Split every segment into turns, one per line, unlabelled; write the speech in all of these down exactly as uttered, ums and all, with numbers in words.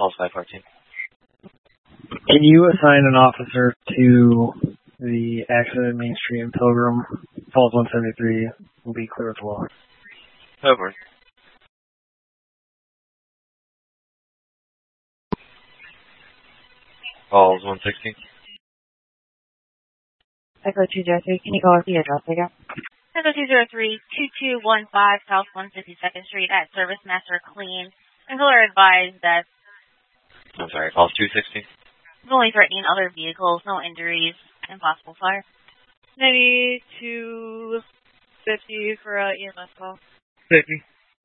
Falls five fourteen.
Can you assign an officer to the accident at Main Street in Pilgrim? Falls one seventy-three will be clear as well.
Over. Falls one sixty.
Echo two zero three, can you go over the address again?
Echo two zero three, two two one five South one fifty-second Street at Service Master Clean. And are advised that...
I'm sorry, Falls two sixty.
It's only threatening other vehicles, no injuries, and possible fire.
ninety-two fifty for uh, E M S call.
fifty.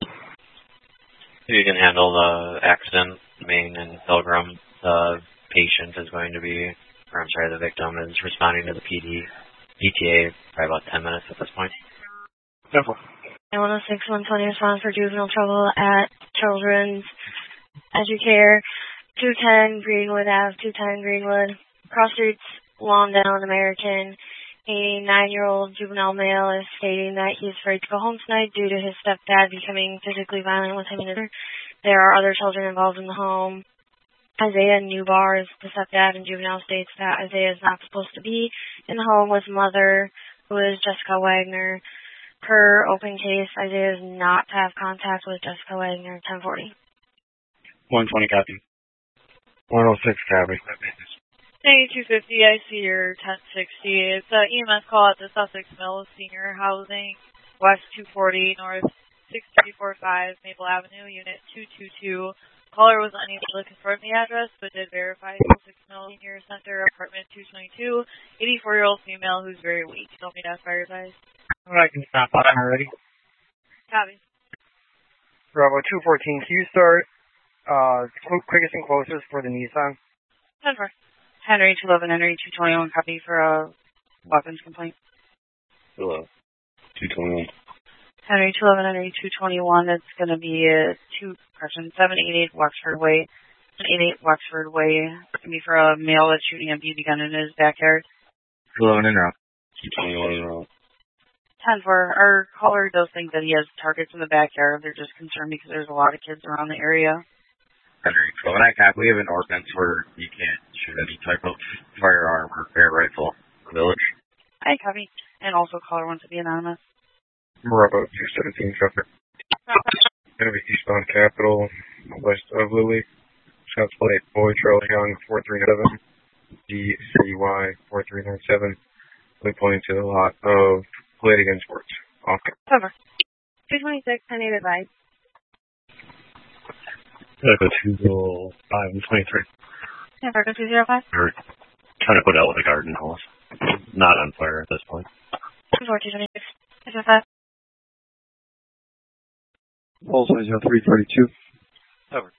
You can handle the accident, Main and Pilgrim. The patient is going to be, or I'm sorry, the victim is responding to the P D, P T A by about ten minutes at this point.
Simple.
one oh six, one twenty response for juvenile trouble at Children's Educare. two ten Greenwood Ave, two ten Greenwood. Cross Streets, Lawndale, American. A nine-year-old juvenile male is stating that he's afraid to go home tonight due to his stepdad becoming physically violent with him. There are other children involved in the home. Isaiah Newbar is the stepdad, and juvenile states that Isaiah is not supposed to be in the home with mother, who is Jessica Wagner. Per open case, Isaiah is not to have contact with Jessica Wagner, ten forty.
one twenty copy. one oh six copy.
ninety-two fifty, I see your ten sixty. It's an E M S call at the Sussex Mills Senior Housing, West two forty, North six three four five, Maple Avenue, Unit two two two. Caller was unable to confirm the address, but did verify Sussex Mills Senior Center, apartment two twenty-two, eighty-four-year-old female who's very weak. Don't mean to have fire advice.
I can stop on already.
Copy.
Bravo two fourteen, can you start uh, quickest and closest for the Nissan?
ten four.
Henry two eleven, Henry two twenty-one, copy for a weapons complaint.
Hello. two twenty-one.
Henry two eleven, Henry two twenty-one, it's going to be a two, correction, seven eighty-eight Wexford Way. seven eighty-eight Wexford Way. It's going to be for a male that's shooting a B B gun in his backyard.
two eleven in route. two twenty-one in route.
ten four, our caller does think that he has targets in the backyard. They're just concerned because there's a lot of kids around the area.
Henry twelve, and I cap, we have an ordinance where you can't shoot any type of firearm or air rifle in the village.
I copy. And also caller wants to be anonymous.
Bravo two seventeen traffic. Gonna be eastbound Capitol, west of Lily. Shots plate Boy Charlie Young four three nine seven. D C Y four three nine seven. We pointing to the lot of Ladigan Sports. Off.
Cover. two twenty-six, I need advice.
Echo two oh five and twenty-three.
Yeah, Echo two oh five.
We're trying to put out with a garden hose. Not on fire at this point.
two four two twenty-six. two oh five.
Pulse zero three thirty-two.
Over.